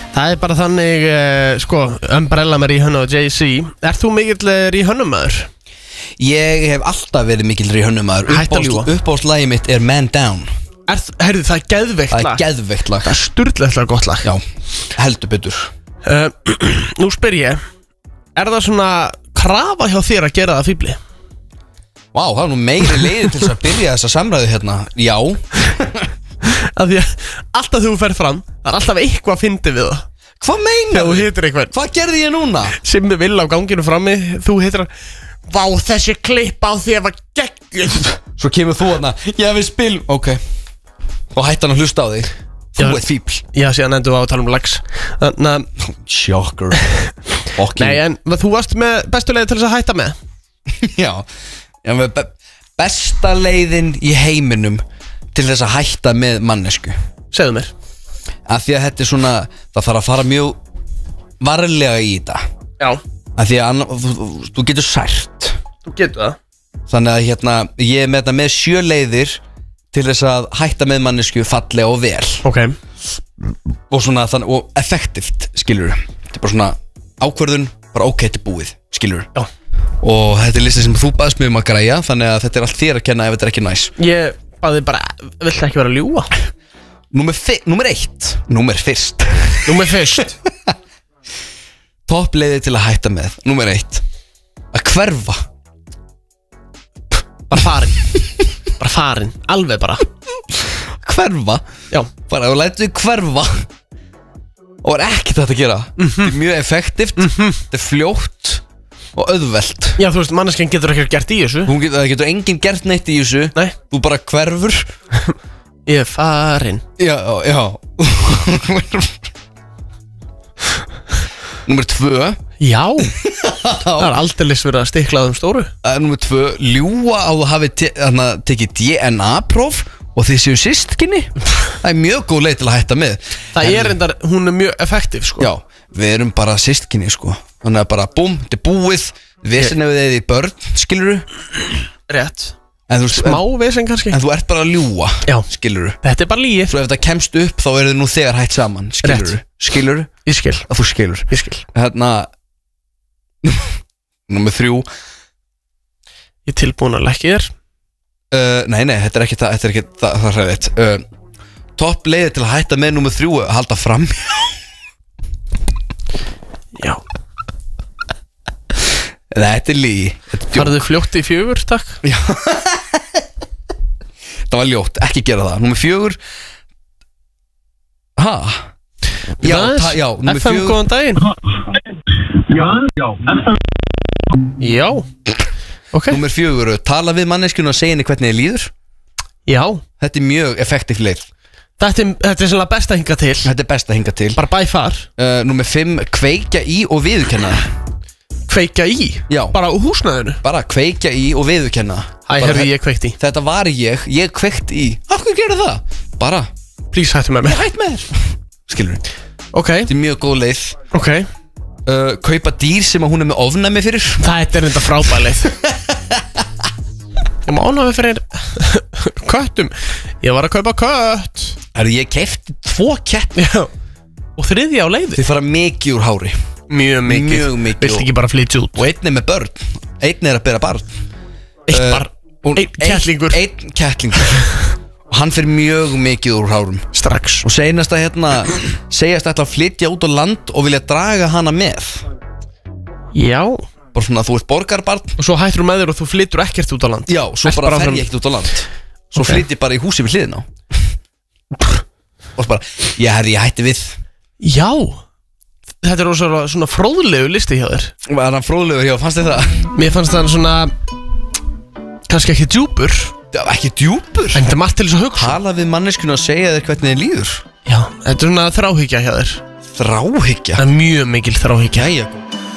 Það bara þannig, sko, Umbrella með Rihanna og Jay-Z. Ert þú mikill Rihanna-maður? Ég hef alltaf verið mikill Rihanna-maður. Uppáhaldslagið mitt er Man Down. Heyrðu, það geðveikt lag. Það geðveikt lag. Það sturglegt gott lag. Já, heldur betur. Nú spyr ég, það svona krafa hjá þér að gera það fíbli? Vá, það nú meiri leiðin til þess að byrja þessa samræðu hérna. Já. Af því að alltaf þú fer fram, það alltaf eitthvað fyndið við það. Hvað meinar þú? Þú hittir einhvern. Hvað gerði ég núna? Simmi vill á ganginu frammi, þú hittir hann. Vá, þessi klipp á þér var geggjuð. Svo kemur þú hérna, ég við spil. Ok. Og hætti hann að hlusta á þig. Þú ert fíbl. Já, síðan endur við á að tala lags. Shocker. Nei, en þú varst með bestu leiði til þess að hætta með. Já, besta leiðin í heiminum til þess að hætta með mannesku. Segðu mér. Af því að þetta svona, það þarf að fara mjög varlega í þetta. Já. Af því að þú getur sært. Þú getur það. Þannig að hérna, ég er með þetta með 7 leiðir til þess að hætta með mannesku fallega og vel. Ok. Og svona, og effektivt, skilur. Þetta bara svona ákvörðun, bara ok, þetta búið, skilur. Já. Og þetta listi sem þú baðst mig að græja, þannig að þetta allt þér að kenna ef þetta ekki næs. Ég baði bara, vill ekki vera að ljúga? Númer 1. Númer fyrst. Toppleiði til að hætta með. Númer 1. Að hverfa. Bara farin. Alveg bara. Hverfa? Já. Bara, og lætu þig hverfa. Og ekki þetta að gera. Þetta er mjög effektivt. Þetta er fljótt og auðvelt. Já, þú veist, manneskjan getur ekki gert í þessu. Það getur enginn gert neitt í þessu. Nei. Þú bara hverfur. Ég er farin. Já. Númer 2. Já. Það er aldeilis verið að stikla á stóru. Númer 2. Ljúga á að hafi tekið DNA-próf og þið séu systkini. Það er mjög góð leið til að hætta með. Það er reyndar, hún er mjög effektiv, sko. Já, við erum bara systkini, sko. Þannig að bara, búm, þetta er búið. Vesen ef þið í börn, skilurðu. Rétt. Smá vesen kannski. En þú ert bara að ljúga. Já. Skilurðu. Þetta er bara lygi. Svo ef þetta kemst upp, þá eru þið nú þegar hætt saman. Skilurðu. Skilurðu. Ég skil. Að þú skilur. Ég skil. Hérna Númer 3. Ég er tilbúin að lækki þér. Nei, þetta er ekki það hræðið. Topp leiði til að hætta með númer 3 að halda fram. Já. Þetta er lígi. Farðu fljótt í 4, takk. Já. Það var ljótt, ekki gera það. Númer 4. Já, númer 4. FM, góðan daginn. Já. Ok. Númer 4. Tala við manneskjuna og segja henni hvernig þið líður. Já. Þetta er mjög effektiv leið. Þetta er svona best að hinga til. Þetta er best að hinga til. Bara by far. Númer 5. Kveikja í og viðurkenna. Kveikja í? Já. Bara á húsnæðinu? Bara kveikja í og viðurkenna. Herri, ég kveikt í. Þetta var ég kveikt í. Af hverju gerði það? Bara please hættu með mér. Hætt með þér. Skilur við. Ok. Þetta er mjög góð leið. Ok. Kaupa dýr sem að hún er með ofnæmi fyrir. Það er þetta frábær leið. Ég má ofnæmi fyrir köttum. Ég var að kaupa kött. Ég keypti 2 ketti. Já. Og 3. á leiði. Þið fara mikið úr hári. Mjög mikið. Vilt ekki bara flytja út? Og einn er með börn. Einn er að bera barn. Eitt barn. Einn kettlingur. Einn kettlingur. Og hann fyrir mjög mikið úr hárum. Strax. Og segjast ætla að flytja út á land og vilja draga hana með. Já. Bara svona að þú ert borgarbarn. Og svo hættur með þér og þú flyttur ekkert út á land. Já, svo bara fer ég ekkert út á land. Svo flytt ég bara í húsi við hliðina á. Og bara, ég hætti við. Já. Þetta er svona fróðlegu listi hjá þér. Var hann fróðlegur hjá, fannst þið það? Mér fannst það svona kannski ekki djúpur. Já, ekki djúpur? En þetta er margt til þess að hugsa. Tala við manneskuna og segja þér hvernig þið líður. Já, þetta er svona þráhyggja hjá þér. Þráhyggja? Það er mjög mikil þráhyggja. Jæja.